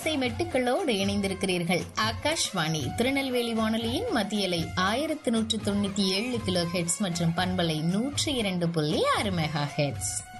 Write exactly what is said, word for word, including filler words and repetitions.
இசை மெட்டுக்களோடு இணைந்திருக்கிறீர்கள். ஆகாஷ்வாணி திருநெல்வேலி வானொலியின் மத்தியலை ஆயிரத்தி நூற்று தொண்ணூத்தி ஏழு கிலோ ஹெட்ஸ் மற்றும் பண்பலை நூற்றி இரண்டு புள்ளி ஆறு மெகா ஹெட்ஸ்.